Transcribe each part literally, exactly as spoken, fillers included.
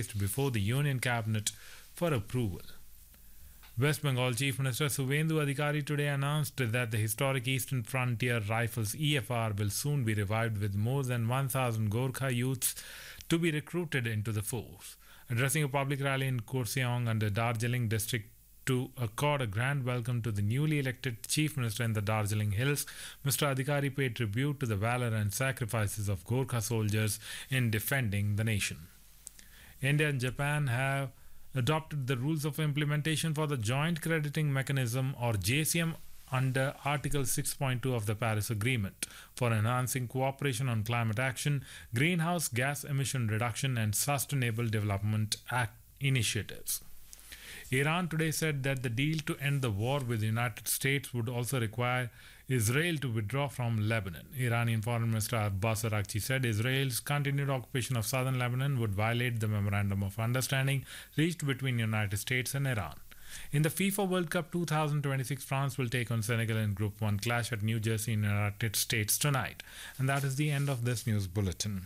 placed before the Union Cabinet for approval. West Bengal Chief Minister Suvendu Adhikari today announced that the historic Eastern Frontier Rifles E F R will soon be revived with more than one thousand Gorkha youths to be recruited into the force. Addressing a public rally in Kurseong under Darjeeling district to accord a grand welcome to the newly elected Chief Minister in the Darjeeling Hills, Mister Adhikari paid tribute to the valor and sacrifices of Gorkha soldiers in defending the nation. India and Japan have adopted the rules of implementation for the Joint Crediting Mechanism or J C M under Article six point two of the Paris Agreement for enhancing cooperation on climate action, greenhouse gas emission reduction and sustainable development act initiatives. Iran today said that the deal to end the war with the United States would also require Israel to withdraw from Lebanon. Iranian Foreign Minister Abbas Araghchi said Israel's continued occupation of southern Lebanon would violate the Memorandum of Understanding reached between the United States and Iran. In the FIFA World Cup twenty twenty-six, France will take on Senegal in Group one clash at New Jersey in the United States tonight. And that is the end of this news bulletin.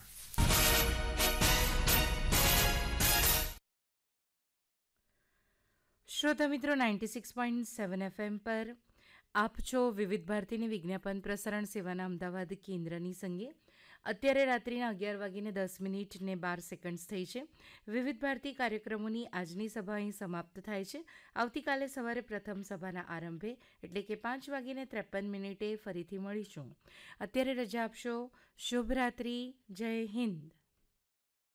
શ્રોતા મિત્રો ninety six point seven F M પર આપ છો વિવિધ ભારતીની વિજ્ઞાપન પ્રસારણ સેવાના અમદાવાદ કેન્દ્રની સંગે. અત્યારે રાત્રિના અગિયાર વાગીને દસ મિનિટ ને બાર સેકન્ડ્સ થઈ છે. વિવિધ ભારતી કાર્યક્રમોની આજની સભા અહીં સમાપ્ત થાય છે. આવતીકાલે સવારે પ્રથમ સભાના આરંભે એટલે કે પાંચ વાગીને ત્રેપન મિનિટે ફરીથી મળીશું. અત્યારે રજા આપશો. શુભરાત્રિ. જય હિન્દ.